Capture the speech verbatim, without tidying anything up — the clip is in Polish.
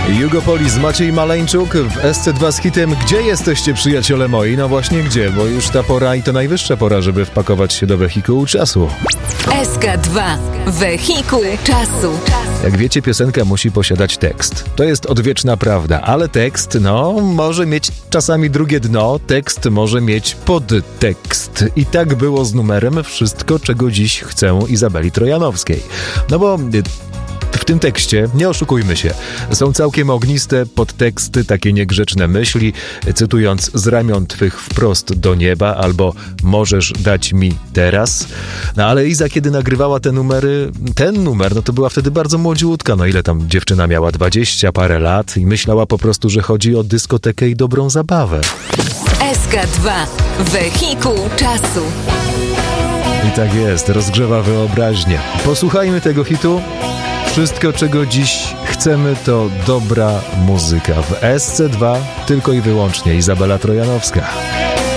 Jugopolis, Maciej Maleńczuk w S C dwa z hitem Gdzie jesteście, przyjaciele moi? No właśnie gdzie, bo już ta pora i to najwyższa pora, żeby wpakować się do wehikułu czasu. S K dwa. Wehikuł czasu. Jak wiecie, piosenka musi posiadać tekst. To jest odwieczna prawda, ale tekst, no, może mieć czasami drugie dno, tekst może mieć podtekst. I tak było z numerem Wszystko, czego dziś chcę Izabeli Trojanowskiej. No bo w tym tekście, nie oszukujmy się, są całkiem ogniste podteksty, takie niegrzeczne myśli, cytując z ramion twych wprost do nieba, albo możesz dać mi teraz. No ale Iza, kiedy nagrywała te numery, ten numer, no to była wtedy bardzo młodziutka, no ile tam dziewczyna miała, dwadzieścia parę lat i myślała po prostu, że chodzi o dyskotekę i dobrą zabawę. S K dwa. Wehikuł czasu. I tak jest, rozgrzewa wyobraźnię. Posłuchajmy tego hitu. Wszystko, czego dziś chcemy, to dobra muzyka. W S C dwa tylko i wyłącznie Izabela Trojanowska.